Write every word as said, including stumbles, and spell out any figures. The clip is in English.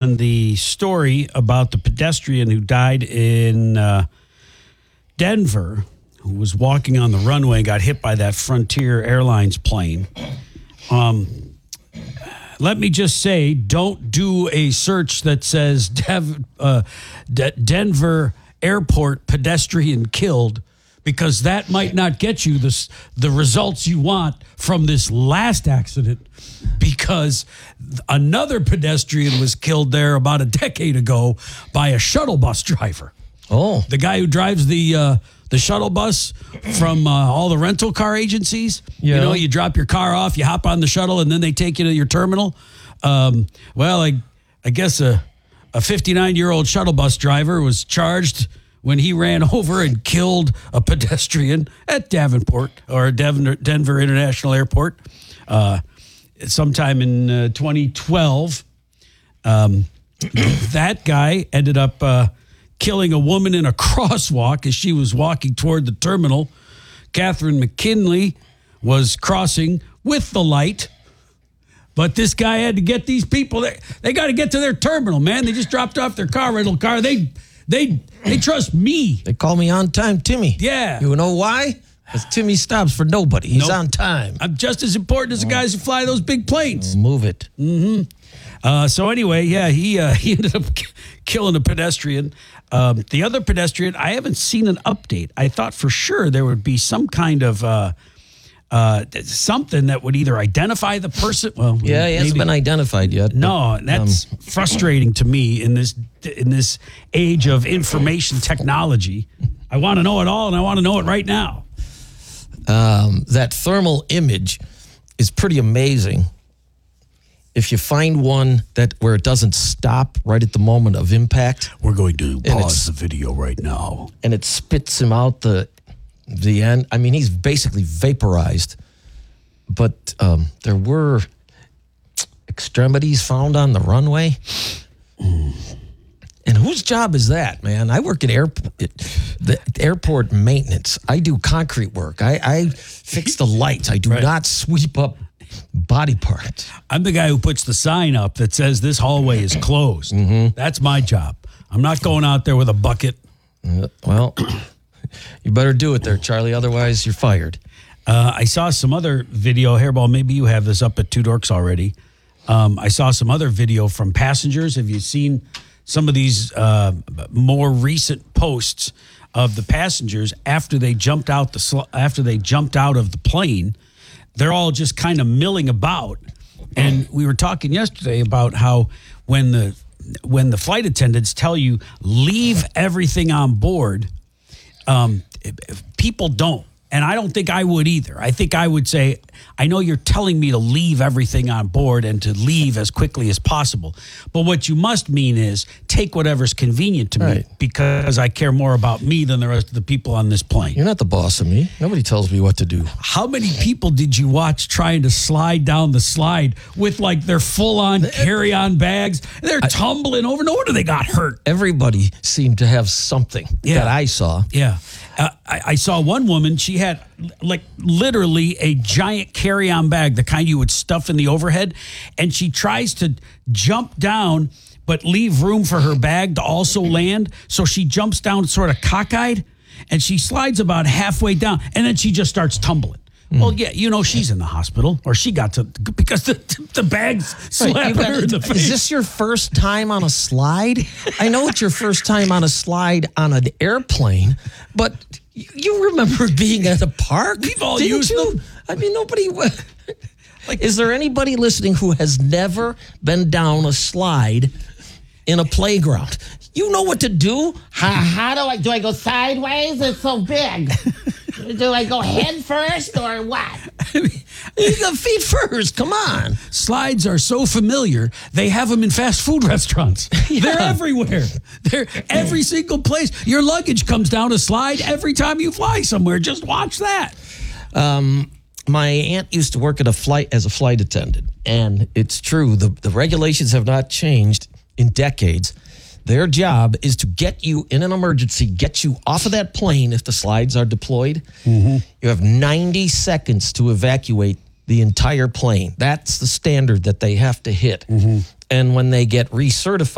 on the story about the pedestrian who died in uh, Denver, who was walking on the runway and got hit by that Frontier Airlines plane. Um, let me just say, don't do a search that says Dev, uh, D- Denver Airport pedestrian killed, because that might not get you the, the results you want from this last accident, because another pedestrian was killed there about a decade ago by a shuttle bus driver. Oh. The guy who drives the uh, the shuttle bus from uh, all the rental car agencies. Yeah. You know, you drop your car off, you hop on the shuttle, and then they take you to your terminal. Um, well, I, I guess a a fifty-nine-year-old shuttle bus driver was charged when he ran over and killed a pedestrian at Davenport or Denver, Denver International Airport uh, sometime in uh, twenty twelve. Um, that guy ended up uh, killing a woman in a crosswalk as she was walking toward the terminal. Catherine McKinley was crossing with the light, but this guy had to get these people there. They got to get to their terminal, man. They just dropped off their car rental car. They they they trust me. They call me on time Timmy. Yeah. You know why? Because Timmy stops for nobody. He's Nope. on time. I'm just as important as the guys who fly those big planes. Move it. Mm-hmm. Uh, so anyway, yeah, he uh, he ended up k- killing a pedestrian. Um, the other pedestrian, I haven't seen an update. I thought for sure there would be some kind of uh, uh, something that would either identify the person. Well, Yeah, he hasn't maybe- been identified yet. No, that's frustrating to me in this in this age of information technology. I want to know it all, and I want to know it right now. Um, that thermal image is pretty amazing. If you find one that where it doesn't stop right at the moment of impact, We're going to it's- pause the video right now. and it spits him out the the end. I mean, he's basically vaporized. But um, there were extremities found on the runway. And whose job is that, man? I work at airport, the airport maintenance. I do concrete work. I, I fix the lights. I do Right. not sweep up body parts. I'm the guy who puts the sign up that says this hallway is closed. That's my job. I'm not going out there with a bucket. Uh, Well, you better do it there, Charlie. Otherwise, you're fired. Uh, I saw some other video, Hairball, maybe you have this up at Two Dorks already. Um, I saw some other video from passengers. Have you seen some of these uh, more recent posts of the passengers after they jumped out the sl- after they jumped out of the plane? They're all just kind of milling about. And we were talking yesterday about how when the when the flight attendants tell you leave everything on board, um, people don't. And I don't think I would either. I think I would say, I know you're telling me to leave everything on board and to leave as quickly as possible. But what you must mean is take whatever's convenient to me, Right. because I care more about me than the rest of the people on this plane. You're not the boss of me. Nobody tells me what to do. How many people did you watch trying to slide down the slide with like their full-on carry-on bags? They're tumbling over. No wonder they got hurt. Everybody seemed to have something Yeah. that I saw. Yeah. Uh, I, I saw one woman, she had like literally a giant carry-on bag, the kind you would stuff in the overhead, and she tries to jump down but leave room for her bag to also land. So she jumps down sort of cockeyed, and she slides about halfway down, and then she just starts tumbling. Well, yeah, you know, she's in the hospital, or she got to, because the, the bag's Right, slapping you gotta- her in the face. Is this your first time on a slide? I know it's your first time on a slide on an airplane, but you- you remember being at a park? We've all didn't used you? them. I mean, nobody. Like, is there anybody listening who has never been down a slide in a playground? You know what to do. How, how do I do? I go sideways? It's so big. Do I go head first or what? You got feet first. Come on. Slides are so familiar, they have them in fast food restaurants. They're everywhere. They're every single place. Your luggage comes down a slide every time you fly somewhere. Just watch that. Um, my aunt used to work at a flight as a flight attendant, and it's true. The, the regulations have not changed in decades. Their job is to get you in an emergency, get you off of that plane if the slides are deployed. Mm-hmm. You have ninety seconds to evacuate the entire plane. That's the standard that they have to hit. Mm-hmm. And when they get recertified,